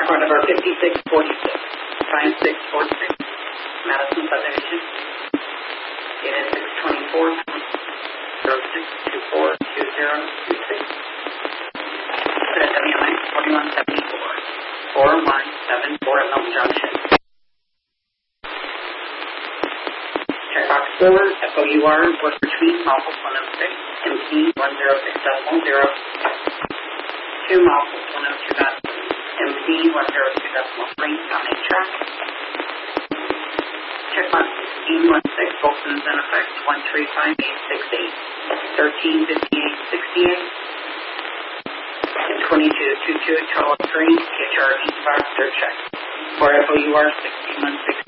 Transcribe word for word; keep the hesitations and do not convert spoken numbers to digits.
part of our fifty-six forty-six, five six four six, Madison Subdivision. It is six twenty-four, zero six two four two zero two six. W M X forty-one seventy-four, four one seven four Milton Junction. Checkbox four, F O U R, work between Malpos one oh six, M P one oh six point zero, two Malpos one oh two point zero, M P one oh two point three on a track. Checkbox sixteen one six, Volkson's in effect one three five eight six eight, thirteen fifty-eight sixty-eight. twenty-two twenty-two Charles Green, K H R East Box, third check. For F O U R sixteen one six